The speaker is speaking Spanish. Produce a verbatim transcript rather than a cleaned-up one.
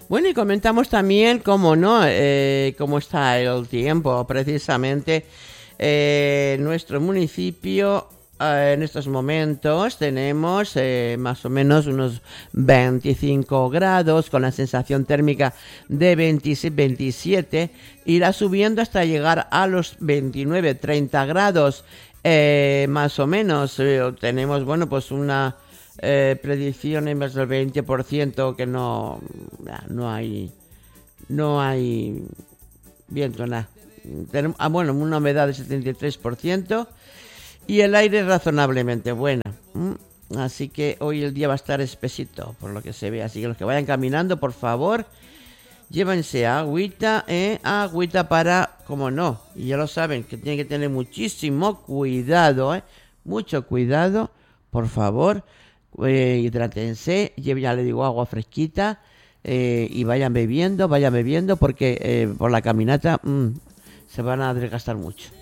Bueno, y comentamos también cómo no, eh, cómo está el tiempo. Precisamente eh, en nuestro municipio eh, en estos momentos tenemos eh, más o menos unos veinticinco grados con la sensación térmica de veintiséis, veintisiete. Irá subiendo hasta llegar a los veintinueve, treinta grados eh, más o menos. Eh, tenemos, bueno, pues una... Eh, predicciones más del veinte por ciento que no no hay no hay viento nada. Tenemos, ah, bueno, una humedad de setenta y tres por ciento y el aire es razonablemente bueno. ¿Mm? Así que hoy el día va a estar espesito por lo que se ve. Así que los que vayan caminando, por favor, llévense agüita, eh, agüita para, como no, y ya lo saben, que tienen que tener muchísimo cuidado, eh, mucho cuidado, por favor. Eh, hidrátense, ya le digo agua fresquita eh, y vayan bebiendo, vayan bebiendo porque eh, por la caminata mmm, se van a desgastar mucho.